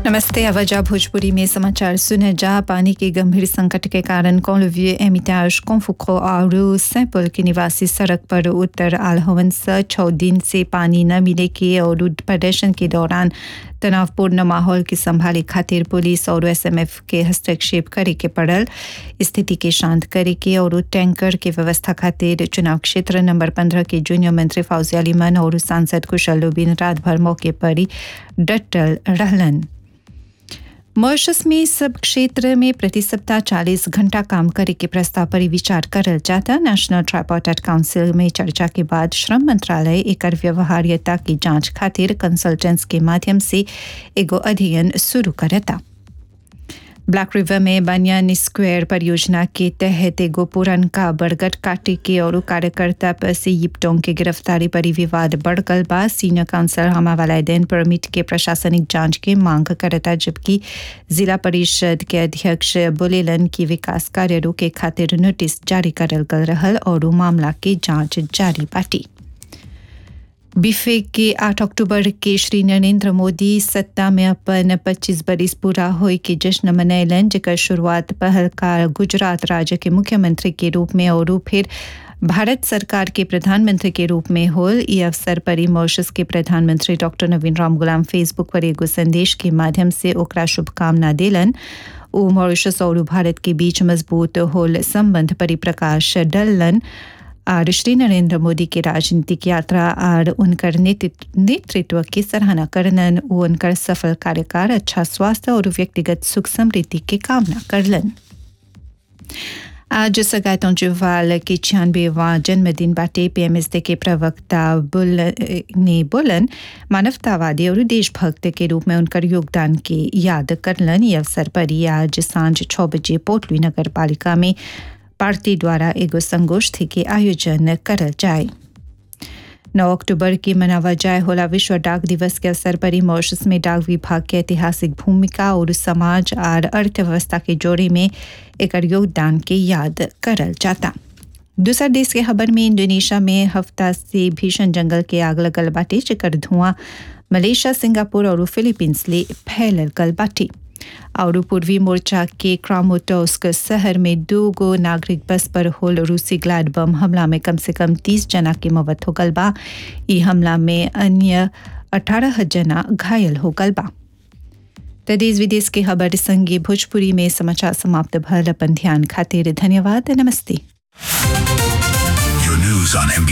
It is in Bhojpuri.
नमस्ते। आवाजा भोजपुरी में समाचार सुने जा। पानी के गंभीर संकट के कारण कोलविये एमिताज कोंफुको और सैंपल के निवासी सड़क पर उतर आलहवन से 6 दिन से पानी न मिले के और प्रदर्शन के दौरान तनावपूर्ण माहौल की संभाले खातिर पुलिस और एसएमएफ के हस्तक्षेप करे के पड़ल। स्थिति के शांत करे के और टैंकर के व्यवस्था खातिर चुनाव क्षेत्र नंबर 15 के जूनियर मंत्री फौजिया लीमन और सांसद कुशल लुबिन रात भर मौके पर ही डटल रहलन। मॉरिशस में सब क्षेत्र में प्रति सप्ताह 40 घंटा काम करे के प्रस्ताव पर विचार करल जाता। नेशनल ट्राइपार्टाइट काउंसिल में चर्चा के बाद श्रम मंत्रालय एकर व्यवहार्यता की जांच खातिर कंसल्टेंट्स के माध्यम से एगो अध्ययन शुरू करता। ब्लैक रिवर में बनियान स्क्वायर परियोजना के तहत एगो पुरनका बरगद काटे के और कार्यकर्ता पर से यिप्टोंग के गिरफ्तारी पर विवाद बढ़ गल बा। सीनियर काउंसिलर हमावालायदेन परमिट के प्रशासनिक जांच के मांग करता, जबकि जिला परिषद के अध्यक्ष बोलेलन की विकास कार्य रोके खातिर नोटिस जारी करल गल रहल और मामला के जांच जारी बाटी। बीफे के 8 अक्टूबर के श्री नरेंद्र मोदी सत्ता में अपन 25 बरिस पूरा होए के जश्न मनैलन, जेकर शुरुआत पहलकार गुजरात राज्य के मुख्यमंत्री के रूप में और फिर भारत सरकार के प्रधानमंत्री के रूप में होल। ये अवसर पर मॉरिशस के प्रधानमंत्री डॉक्टर नवीन राम गुलाम फेसबुक पर एगो संदेश के माध्यम से ओकरा शुभकामना देलन। वो मॉरिशस और भारत के बीच मजबूत होल संबंध पर प्रकाश डलन और श्री नरेंद्र मोदी के राजनीतिक यात्रा और उनकर नेतृत्व की सराहना करलन। वो उनकर सफल कार्यकाल, अच्छा स्वास्थ्य और व्यक्तिगत सुख समृद्धि की कामना करलन। आज सगातों जुवाल के 96वां जन्मदिन बाटे। पीएमएसडी के प्रवक्ता बोलन मानवतावादी और देशभक्त के रूप में उनकर योगदान के याद करलन। ये अवसर पर आज सांझ 6 बजे पोटली नगर पालिका में पार्टी द्वारा एगो संगोष्ठी के आयोजन करल जाए। 9 अक्टूबर की मनावा जाए होला विश्व डाक दिवस के अवसर पर मॉरिशस में डाक विभाग के ऐतिहासिक भूमिका और समाज और अर्थव्यवस्था के जोड़े में एकर योगदान के याद करल जाता। दूसरा देश के खबर में इंडोनेशिया में हफ्ता से भीषण जंगल के आग लगल बाटे, जेकर धुआं मलेशिया, सिंगापुर और फिलीपींस ले फैलल गल बाटे। और पूर्वी मोर्चा के क्रामोटोस्क शहर में 2 नागरिक बस पर होल रूसी ग्लाड बम हमला में कम से कम 30 जना की मौत हो गल बा। ई हमला में अन्य 18 जना घायल हो गल बा। तो देश विदेश के खबर संगे भोजपुरी में समाचार समाप्त भल। अपन ध्यान खातिर धन्यवाद। नमस्ते।